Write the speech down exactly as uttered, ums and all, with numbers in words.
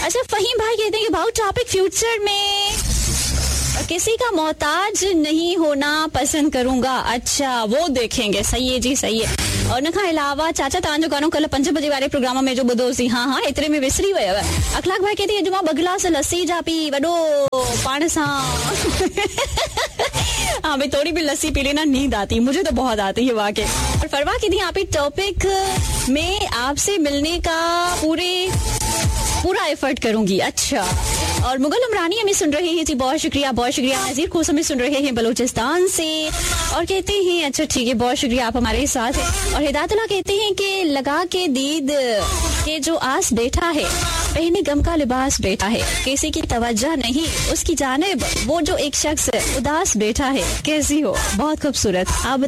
अच्छा, फहीम भाई कहते हैं कि अबाउट टॉपिक फ्यूचर में किसी का मोहताज नहीं होना पसंद करूंगा। अच्छा, वो देखेंगे। सही है जी, सही है। और न खां अलावा चाचा तव्हांजो गानो कल पंज बजे वाले प्रोग्राम में जो ॿुधोसीं, हाँ हाँ एतिरे में विसरी वियव। अखलाक भाई कहती है जुमा ॿ गिलास लस्सी जा पी वॾो पाण सां। हाँ भाई, थोड़ी भी लस्सी पी लेना नींद आती, मुझे तो बहुत आती है वाकई। और फरवा कहती है आप टॉपिक में आपसे मिलने का पूरे पूरा एफर्ट करूंगी। अच्छा, और मुगल उमरानी हमें सुन रहे हैं जी, बहुत शुक्रिया बहुत शुक्रिया। नजीर खोस हमें सुन रहे हैं बलूचिस्तान से और कहते हैं अच्छा ठीक है, बहुत शुक्रिया आप हमारे साथ हैं। और हिदायतुल्लाह कहते हैं कि लगा के दीद के जो आस बैठा है, पहने गम का लिबास बैठा है, किसी की तवज्जो नहीं उसकी जानिब, वो जो एक शख्स उदास बैठा है। कैसी हो? बहुत खूबसूरत। आप